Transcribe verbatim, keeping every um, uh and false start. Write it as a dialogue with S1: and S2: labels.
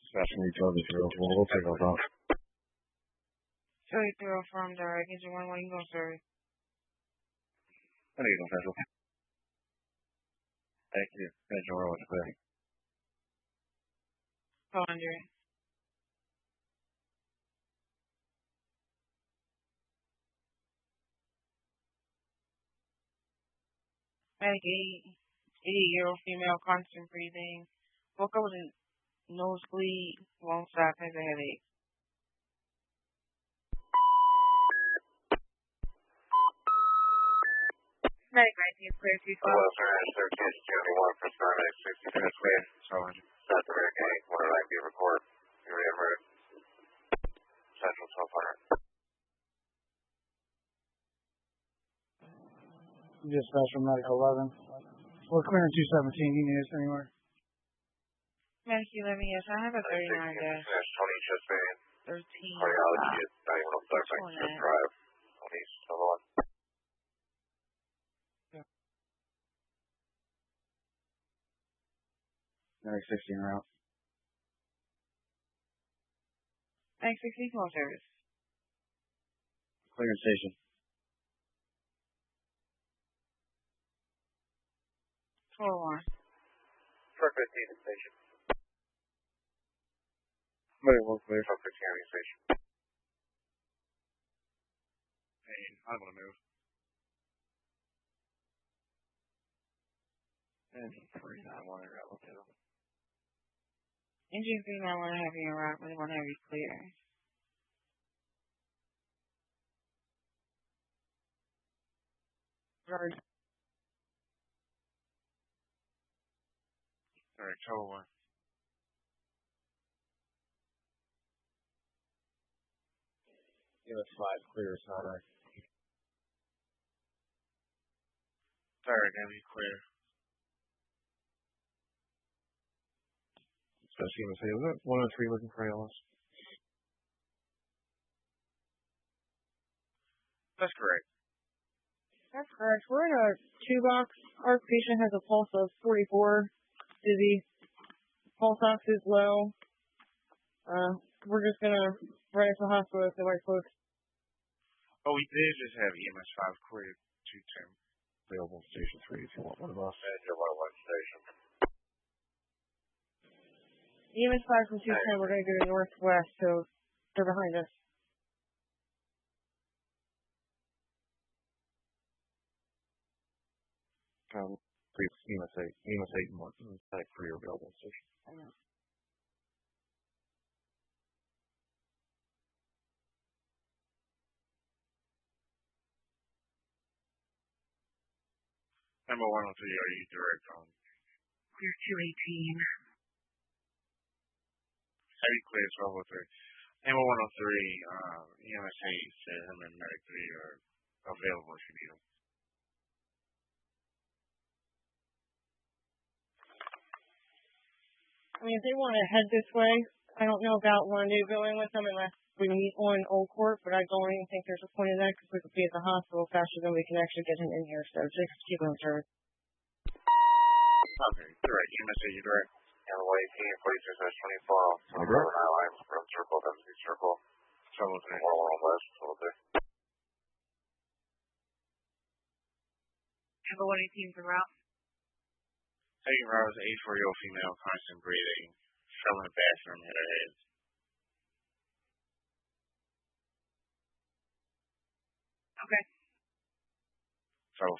S1: Session utility zero four. We'll take those off.
S2: Utility zero from direct engine one one. You go service.
S1: I need no special. Thank you. Engine one was clear.
S2: Four hundred. Medic eight. eighty year old female, constant breathing. Woke up with a nosebleed, won't stop, has a headache. Medic nineteen, clear two twelve.
S3: Hello, sir. thirteen seventy-one for Starmax, sixty minutes clear. Set the rear gate. What did I be report? You're in route. Central twelve hundred.
S4: Dispatch from Medic eleven. We're clearing two seventeen. You need us anywhere?
S2: Medic eleven, yes, I have a thirty-nine dash.
S3: twenty chest variant.
S2: thirteen.
S3: Cardiology at ninety-one oh five Mexican Drive. twenty seven one.
S1: Medic sixteen route.
S2: Medic sixteen, call service.
S1: Clearing station.
S2: four one.
S3: Truck fifteen station.
S1: Medic one clear.
S3: Truck fifteen station.
S1: Hey, I'm gonna move. Engine three nine one, I got look at him.
S2: Engine three nine one heavy and rock, but one heavy clear.
S1: Sorry. Alright, trouble one. Give us five clear, sorry. Sorry, heavy clear. Especially in the city. Was it one oh three looking for A L S? That's correct.
S2: That's correct. We're in a two box. Our patient has a pulse of forty-four. Dizzy. Pulse ox is low. Uh, we're just gonna run it to the hospital if the right folks.
S1: Oh, we did just have E M S five clear two ten available station three if you want one of us.
S3: Engine one one station.
S2: E M S five from two ten, we're gonna go to northwest, so they're behind us.
S1: Um, three, E M S eight, E M S eight and one, like three are available station.
S2: I know.
S1: Number one oh three, are you direct on?
S2: Clear two eighteen.
S1: Heavy clear twelve oh three. Number one oh three, uh, E M S eight said him and Medic three are available if you need them.
S2: I mean, if they want to head this way, I don't know about one day going with them unless we meet on Old Court, but I don't even think there's a point in that because we could be at the hospital faster than we can actually get him in here, so just keep him served.
S1: Okay, direct, E M S eight, you direct.
S3: And one eighteen, forty-six twenty-four.
S1: Okay.
S3: Nine lines from circle, W C circle.
S1: Trouble three.
S3: one one west, twelve there.
S2: Number one eighteen for route.
S1: Taking route is eight forty-year-old female, constant breathing, fell in the bathroom, hit her head.
S2: Okay.